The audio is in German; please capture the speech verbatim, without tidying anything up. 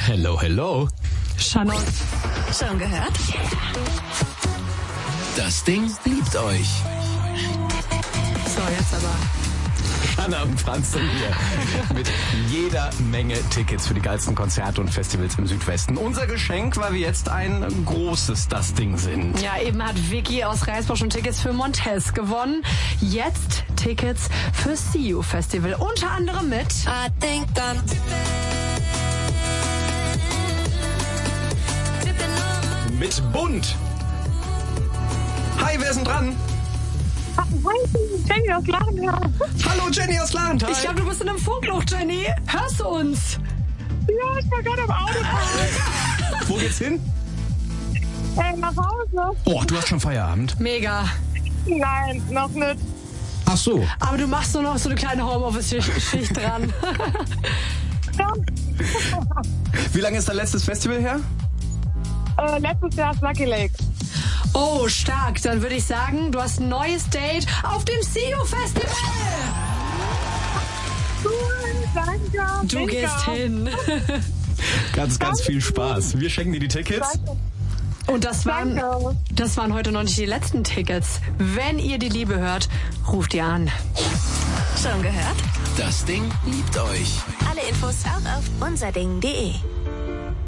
Hello, hello. Shannon. Schon gehört? Das Ding liebt euch. So, jetzt aber. Shanna und Franz sind hier mit jeder Menge Tickets für die geilsten Konzerte und Festivals im Südwesten. Unser Geschenk, weil wir jetzt ein großes Das Ding sind. Ja, eben hat Vicky aus Reisbach schon Tickets für Montez gewonnen. Jetzt Tickets für See You Festival. Unter anderem mit I think I'm Mit Bunt. Hi, wer ist denn dran? Jenny aus Larenthal. Hallo, Jenny aus Larenthal. Ich glaube, du bist in einem Funkloch, Jenny. Hörst du uns? Ja, ich war gerade am Autofahren. Wo geht's hin? Äh, nach Hause? Oh, du hast schon Feierabend. Mega. Nein, noch nicht. Ach so. Aber du machst nur noch so eine kleine Homeoffice-Schicht dran. Ja. Wie lange ist dein letztes Festival her? Äh, letztes Jahr ist Lucky Lake. Oh, stark. Dann würde ich sagen, du hast ein neues Date auf dem See You Festival. Cool, danke. Du Mega. gehst hin. Ganz, ganz viel Spaß. Wir schenken dir die Tickets. Danke. Und das waren, Danke. das waren heute noch nicht die letzten Tickets. Wenn ihr die Liebe hört, ruft ihr an. schon gehört? Das Ding liebt euch. Alle Infos auch auf unserding punkt de.